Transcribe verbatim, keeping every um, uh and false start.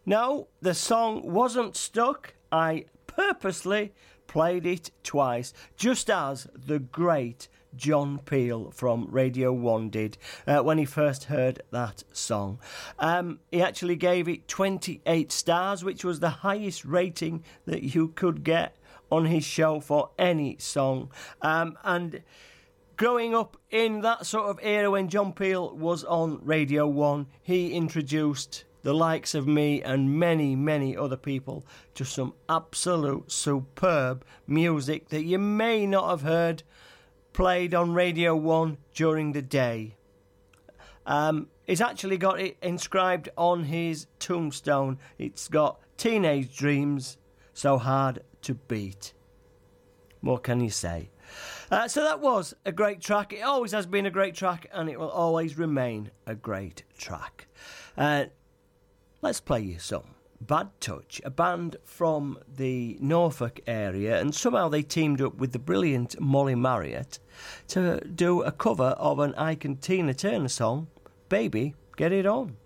No, the song wasn't stuck. I purposely played it twice, just as the great John Peel from Radio one did uh, when he first heard that song. Um, he actually gave it twenty-eight stars, which was the highest rating that you could get on his show for any song. Um, and growing up in that sort of era when John Peel was on Radio one, he introduced the likes of me and many, many other people to some absolute superb music that you may not have heard played on Radio one during the day. Um, he's actually got it inscribed on his tombstone. It's got Teenage Dreams, So Hard to Beat. What can you say? Uh, so that was a great track. It always has been a great track, and it will always remain a great track. Uh, let's play you some Bad Touch, a band from the Norfolk area, and somehow they teamed up with the brilliant Molly Marriott to do a cover of an Ike and Tina Turner song, Baby, Get It On.